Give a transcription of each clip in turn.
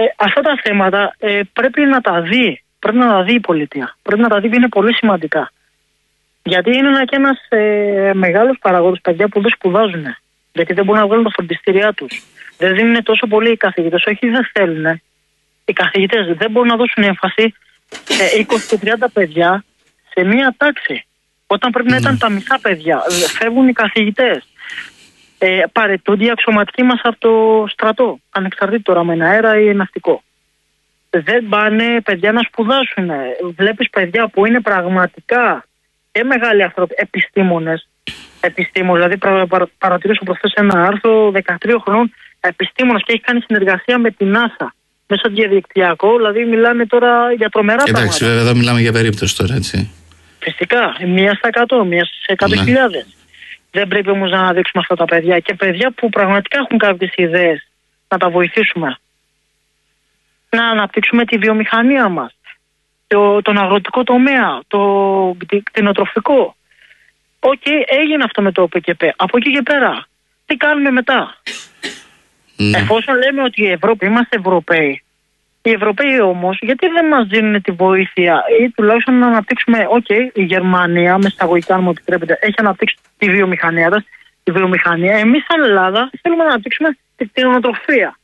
Αυτά τα θέματα πρέπει να τα δει. Πρέπει να τα δει η πολιτεία. Πρέπει να τα δει, είναι πολύ σημαντικά. Γιατί είναι και ένας μεγάλος παραγόντος, παιδιά που δεν σπουδάζουν. Γιατί δεν μπορούν να βγάλουν τα φροντιστήριά τους. Δεν δίνουν τόσο πολύ οι καθηγητές. Όχι, δεν θέλουν. Οι καθηγητές δεν μπορούν να δώσουν έμφαση σε 20-30 παιδιά σε μία τάξη. Όταν πρέπει να ήταν τα μισά παιδιά. Φεύγουν οι καθηγητές. Παρετούνται οι αξιωματικοί μας από το στρατό. Ανεξαρτήτως τώρα με αέρα ή ναυτικό. Δεν πάνε παιδιά να σπουδάσουν. Βλέπεις παιδιά που είναι πραγματικά και μεγάλοι άνθρωποι, επιστήμονες, δηλαδή παρατηρήσω προχθές ένα άρθρο 13 χρονών επιστήμονας και έχει κάνει συνεργασία με την NASA μέσα διαδικτυακό, δηλαδή μιλάνε τώρα για τρομερά πράγματα. Εντάξει, βέβαια εδώ μιλάμε για περίπτωση τώρα, έτσι. Φυσικά, 1%, 1 σε 100.000. Δεν πρέπει όμως να αναδείξουμε αυτά τα παιδιά και παιδιά που πραγματικά έχουν κάποιες ιδέες να τα βοηθήσουμε. Να αναπτύξουμε τη βιομηχανία μας, τον αγροτικό τομέα, το κτηνοτροφικό. Έγινε αυτό με το ΟΠΚΠ. Από εκεί και πέρα, τι κάνουμε μετά? Εφόσον λέμε ότι η Ευρώπη, είμαστε Ευρωπαίοι, οι Ευρωπαίοι όμως, γιατί δεν μας δίνουν τη βοήθεια ή τουλάχιστον να αναπτύξουμε, η Γερμανία, με εισαγωγικά αν μου επιτρέπετε, έχει αναπτύξει τη βιομηχανία της, εμείς σαν Ελλάδα θέλουμε να αναπτύξουμε τη κτηνοτροφία.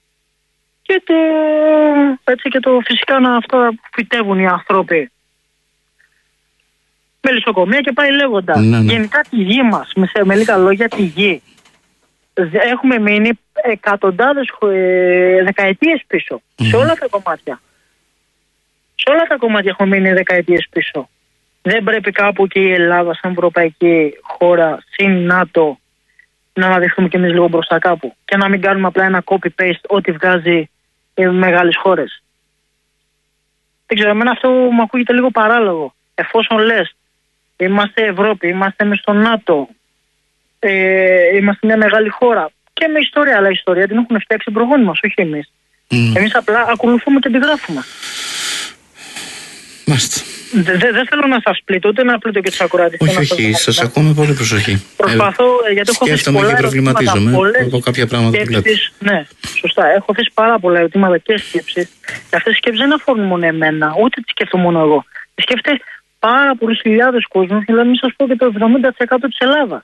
Και το φυσικά αυτά που φυτεύουν οι άνθρωποι. Μελισσοκομεία και πάει λέγοντας. Γενικά τη γη μας, με λίγα λόγια τη γη. Έχουμε μείνει εκατοντάδες δεκαετίες πίσω. Σε όλα τα κομμάτια. Σε όλα τα κομμάτια έχουμε μείνει δεκαετίες πίσω. Δεν πρέπει κάπου και η Ελλάδα σαν ευρωπαϊκή χώρα, συν ΝΑΤΟ, να αναδειχθούμε κι εμείς λίγο μπροστά κάπου. Και να μην κάνουμε απλά ένα copy-paste ό,τι βγάζει μεγάλες χώρες. Δεν ξέρω, εμένα αυτό μου ακούγεται λίγο παράλογο. Εφόσον λες, είμαστε Ευρώπη, είμαστε μες στο ΝΑΤΟ, είμαστε μια μεγάλη χώρα και με ιστορία, αλλά η ιστορία την έχουν φτιάξει οι προγόνοι μας, όχι εμείς. Εμείς απλά ακολουθούμε και την γράφουμε. Μάλιστα. Δεν θέλω να σας πλήττω, ούτε να πλήττω και τους ακροατές. Όχι, σας ακούω με πολύ προσοχή. Προσπαθώ, γιατί έχω θέσει πολλά ερωτήματα. Από κάποια πράγματα που βλέπω. Ναι, σωστά. Έχω θέσει πάρα πολλά ερωτήματα και σκέψεις. Και αυτές οι σκέψεις δεν αφορούν μόνο εμένα, ούτε τις σκέφτομαι μόνο εγώ. Τις σκέφτεται πάρα πολλούς χιλιάδες κόσμους, δηλαδή μην σας πω και το 70% της Ελλάδας.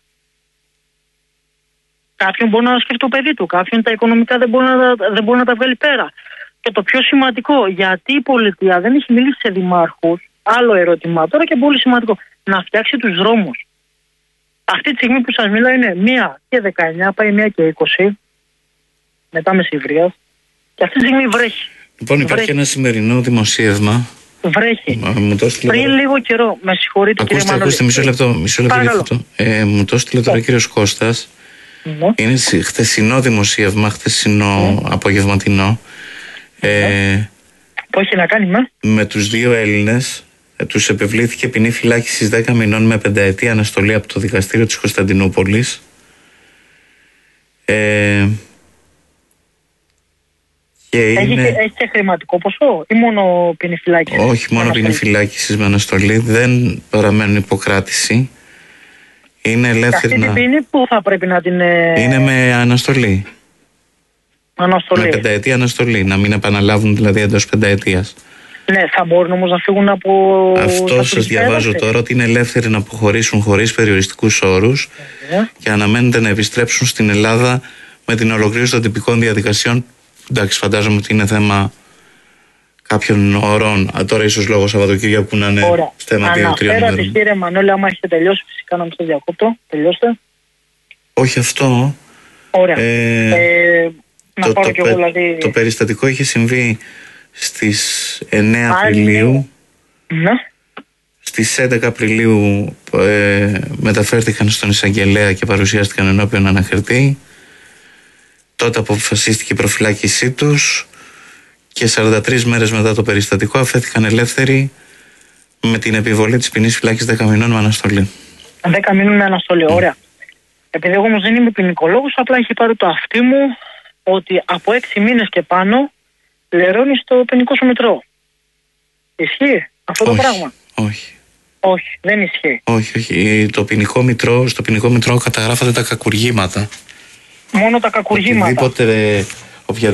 Κάποιον μπορεί να σκεφτεί το παιδί του, κάποιον τα οικονομικά δεν μπορεί να τα βγάλει πέρα. Και το πιο σημαντικό, γιατί η πολιτεία δεν έχει μιλήσει σε δημάρχους, άλλο ερώτημα τώρα και πολύ σημαντικό, να φτιάξει τους δρόμους. Αυτή τη στιγμή που σας μιλάω είναι 1 και 19, πάει 1 και 20, μετά μεσημβρίας, και αυτή τη στιγμή βρέχει. Λοιπόν, υπάρχει ένα σημερινό δημοσίευμα. Βρέχει. Πριν λίγο καιρό, με συγχωρείτε κύριε Μανώλη. Ακούστε, μισό λεπτό για αυτό. Μου το έστειλε τώρα ο κύριος Κώστας. Είναι χθεσινό δημοσίευμα, χθεσινό απογευματινό. Που έχει να κάνει με τους 2 Έλληνες. Τους επιβλήθηκε ποινή φυλάκισης 10 μηνών με 5ετή αναστολή από το δικαστήριο της Κωνσταντινούπολης. Έχει και χρηματικό ποσό ή μόνο ποινή φυλάκισης? Όχι, μόνο ποινή φυλάκισης με αναστολή. Δεν παραμένουν υποκράτηση. Είναι ελεύθερη. Αυτή την ποινή που θα πρέπει να την... Είναι με αναστολή. Με 5ετή αναστολή. Να μην επαναλάβουν δηλαδή εντός 5ετίας. Ναι, θα μπορούν όμως να φύγουν από... Αυτό σας διαβάζω τώρα, ότι είναι ελεύθεροι να αποχωρήσουν χωρίς περιοριστικούς όρους και αναμένεται να επιστρέψουν στην Ελλάδα με την ολοκλήρωση των τυπικών διαδικασιών. Εντάξει, φαντάζομαι ότι είναι θέμα κάποιων ωρών. Τώρα ίσως λόγω Σαββατοκύριακου να είναι θέμα 2-3 ημέρων. Αναφέρατε κύριε Μανώλη, άμα έχετε τελειώσει φυσικά να μην σας διακόπτω. Τελειώστε. Όχι αυτό. Ωραία. Να πάρω κι εγώ δηλαδή... Το περιστατικό είχε συμβεί στις 9 Απριλίου. Ναι. Στις 11 Απριλίου μεταφέρθηκαν στον εισαγγελέα και παρουσιάστηκαν ενώπιον ανακριτή. Τότε αποφασίστηκε η προφυλάκησή τους και 43 μέρες μετά το περιστατικό αφέθηκαν ελεύθεροι με την επιβολή της ποινής φυλάκης 10 μηνών με αναστολή. 10 μηνών με αναστολή, ωραία. Επειδή εγώ όμως δεν είμαι ποινικολόγος, απλά έχει πάρει το αυτί μου ότι από 6 μήνες και πάνω λερώνει στο ποινικό σου μητρό. Ισχύει αυτό το πράγμα? Όχι, δεν ισχύει. Όχι. Στο ποινικό μητρό καταγράφονται τα κακουργήματα. Μόνο τα κακουργήματα. Οποιαδήποτε